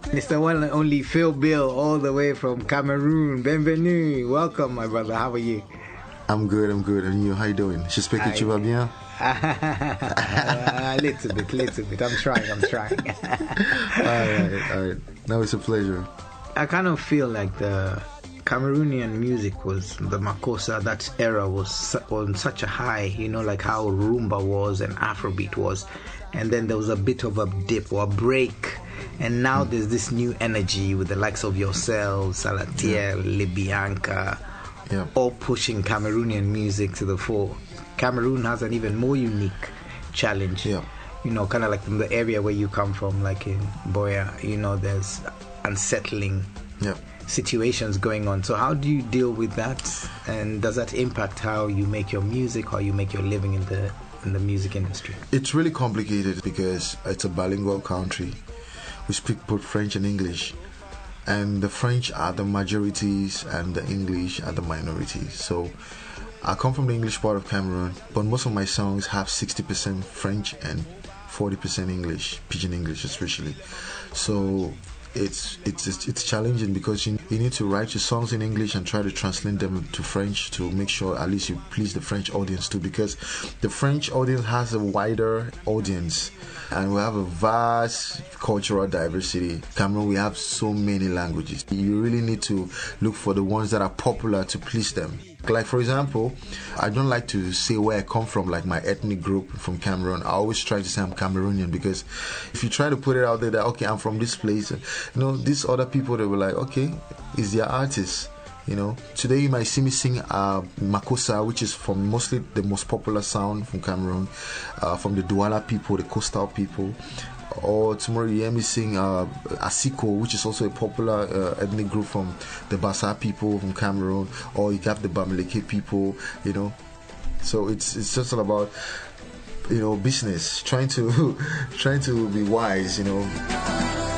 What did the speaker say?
It's the one and only Phil Bill, all the way from Cameroon. Bienvenue. Welcome, my brother. How are you? I'm good. And you, how you doing? J'espère que tu vas bien. A little bit. I'm trying. All right. Now it's a pleasure. I kind of feel like the Cameroonian music was, the Makossa, that era was on such a high, like how Rumba was and Afrobeat was. And then there was a bit of a dip or a break. And now there's this new energy with the likes of yourselves, Salatiel, Libianca, all pushing Cameroonian music to the fore. Cameroon has an even more unique challenge. Kind of like from the area where you come from, like in Boya, there's unsettling situations going on. So how do you deal with that? And does that impact how you make your music, how you make your living in the music industry? It's really complicated because it's a bilingual country. We speak both French and English, and the French are the majorities and the English are the minorities. So I come from the English part of Cameroon, but most of my songs have 60% French and 40% English, Pidgin English especially. So it's challenging because you need to write your songs in English and try to translate them to French to make sure at least you please the French audience too, because the French audience has a wider audience and we have a vast cultural diversity. Cameroon, we have so many languages. You really need to look for the ones that are popular to please them. Like, for example, I don't like to say where I come from, like my ethnic group from Cameroon. I always try to say I'm Cameroonian, because if you try to put it out there that, okay, I'm from this place, these other people, they were like, okay, it's their artist. Today you might see me sing Makossa, which is from mostly the most popular sound from Cameroon, from the Douala people, the coastal people. Or tomorrow you hear me sing Asiko, which is also a popular ethnic group from the Bassa people from Cameroon. Or you have the Bamileke people, So it's just all about business, trying to be wise,